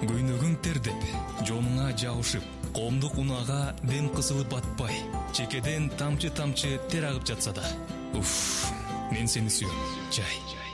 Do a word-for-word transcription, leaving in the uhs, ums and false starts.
көйнөгүң тердеп, жонуңа жабышып, коомдук унаага дем кысылып батпай, чекеден тамчы-тамчы тер агып жатса да, уф, мен сени сүйөм, жай.